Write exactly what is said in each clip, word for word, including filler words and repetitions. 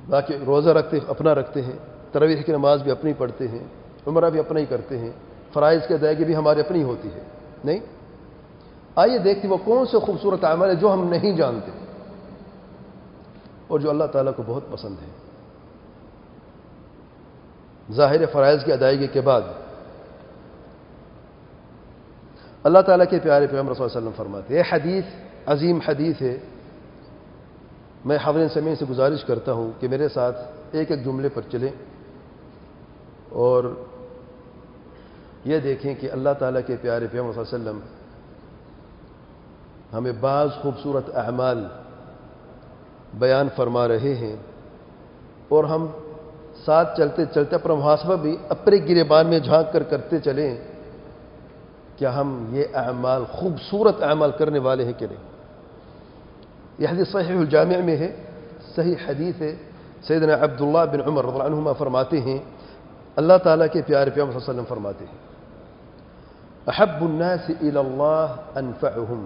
باقی روزہ رکھتے اپنا رکھتے ہیں، تراویح کی نماز بھی اپنی پڑھتے ہیں، عمرہ بھی اپنا ہی کرتے ہیں، فرائض کی ادائیگی بھی ہماری اپنی ہوتی ہے. نہیں، آئیے دیکھتے وہ کون سے خوبصورت اعمال ہے جو ہم نہیں جانتے اور جو اللہ تعالیٰ کو بہت پسند ہے. ظاہر فرائض کی ادائیگی کے بعد اللہ تعالیٰ کے پیارے پیغمبر صلی اللہ علیہ وسلم فرماتے ہیں، یہ حدیث عظیم حدیث ہے. میں حاضرین سمیع سے گزارش کرتا ہوں کہ میرے ساتھ ایک ایک جملے پر چلیں اور یہ دیکھیں کہ اللہ تعالیٰ کے پیارے پیغمبر صلی اللہ علیہ وسلم ہمیں بعض خوبصورت اعمال بیان فرما رہے ہیں اور ہم ساتھ چلتے چلتے اپنا محاسبہ بھی اپنے گریبان میں جھانک کر کرتے چلیں کیا ہم یہ اعمال خوبصورت اعمال کرنے والے ہیں کہ نہیں. یہ حدیث صحیح الجامع میں ہے، صحیح حدیث ہے. سیدنا عبداللہ بن عمر رضی اللہ عنہما فرماتے ہیں اللہ تعالیٰ کے پیارے پیغمبر صلی اللہ علیہ وسلم فرماتے ہیں احب الناس الی اللہ انفعہم،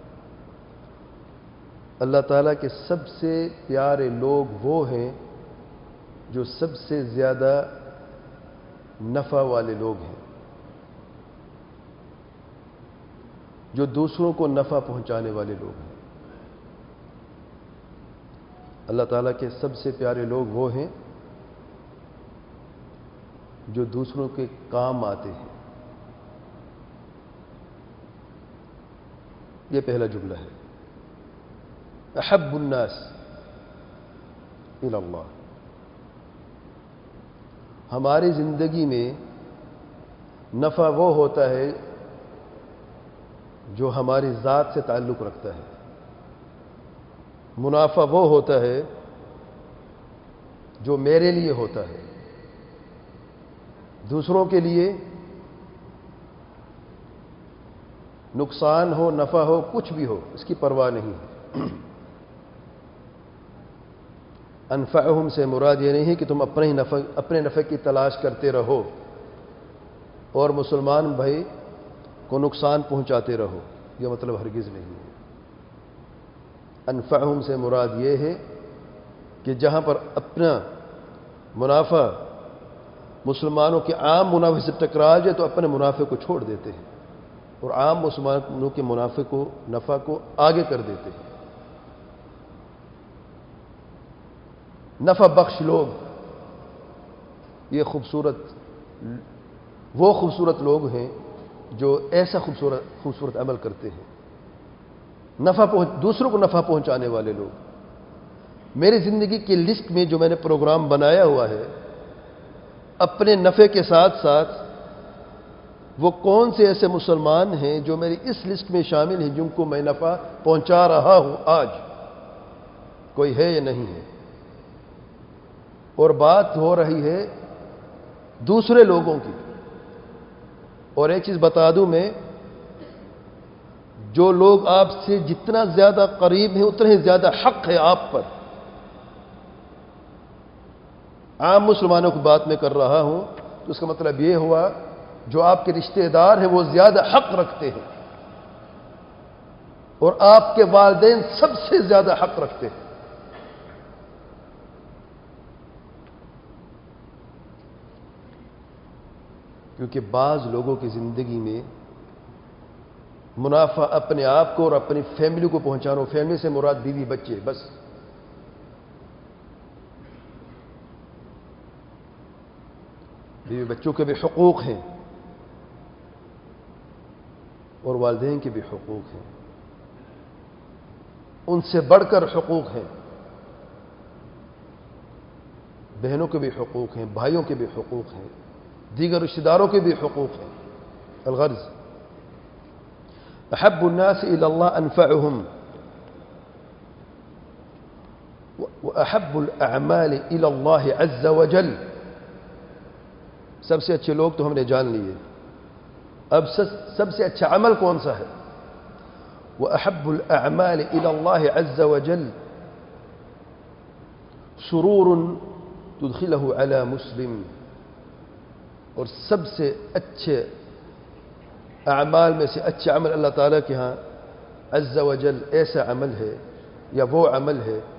اللہ تعالیٰ کے سب سے پیارے لوگ وہ ہیں جو سب سے زیادہ نفع والے لوگ ہیں، جو دوسروں کو نفع پہنچانے والے لوگ ہیں. اللہ تعالیٰ کے سب سے پیارے لوگ وہ ہیں جو دوسروں کے کام آتے ہیں. یہ پہلا جملہ ہے، احب الناس الی اللہ. ہماری زندگی میں نفع وہ ہوتا ہے جو ہماری ذات سے تعلق رکھتا ہے، منافع وہ ہوتا ہے جو میرے لیے ہوتا ہے. دوسروں کے لیے نقصان ہو نفع ہو کچھ بھی ہو اس کی پرواہ نہیں ہے. انفعہم سے مراد یہ نہیں ہے کہ تم اپنے ہی نفع اپنے نفع کی تلاش کرتے رہو اور مسلمان بھائی کو نقصان پہنچاتے رہو، یہ مطلب ہرگز نہیں ہے. انفعہم سے مراد یہ ہے کہ جہاں پر اپنا منافع مسلمانوں کے عام منافع سے ٹکرا جائے تو اپنے منافع کو چھوڑ دیتے ہیں اور عام مسلمانوں کے منافع کو نفع کو آگے کر دیتے ہیں. نفع بخش لوگ یہ خوبصورت وہ خوبصورت لوگ ہیں جو ایسا خوبصورت خوبصورت عمل کرتے ہیں، نفع پہنچ دوسروں کو نفع پہنچانے والے لوگ. میری زندگی کی لسٹ میں جو میں نے پروگرام بنایا ہوا ہے اپنے نفع کے ساتھ ساتھ وہ کون سے ایسے مسلمان ہیں جو میری اس لسٹ میں شامل ہیں جن کو میں نفع پہنچا رہا ہوں آج، کوئی ہے یا نہیں ہے. اور بات ہو رہی ہے دوسرے لوگوں کی. اور ایک چیز بتا دوں میں، جو لوگ آپ سے جتنا زیادہ قریب ہیں اتنا ہی زیادہ حق ہے آپ پر. عام مسلمانوں کی بات میں کر رہا ہوں تو اس کا مطلب یہ ہوا جو آپ کے رشتہ دار ہیں وہ زیادہ حق رکھتے ہیں اور آپ کے والدین سب سے زیادہ حق رکھتے ہیں. کیونکہ بعض لوگوں کی زندگی میں منافع اپنے آپ کو اور اپنی فیملی کو پہنچانا، فیملی سے مراد بیوی بچے، بس بیوی بچوں کے بھی حقوق ہیں اور والدین کے بھی حقوق ہیں، ان سے بڑھ کر حقوق ہیں. بہنوں کے بھی حقوق ہیں، بھائیوں کے بھی حقوق ہیں، دیگر رشتہ داروں کے بھی حقوق ہیں. الغرض احب الناس الى اللہ انفعهم واحب الاعمال الى اللہ عز وجل. سب سے اچھے لوگ تو ہم نے جان لیے، اب سب سے اچھا عمل کون سا ہے؟ واحب الاعمال الى اللہ عز وجل سرور تدخلہ علی مسلم. اور سب سے اچھے اعمال میں سے اچھا عمل اللہ تعالیٰ کے ہاں عز و جل ایسا عمل ہے یا وہ عمل ہے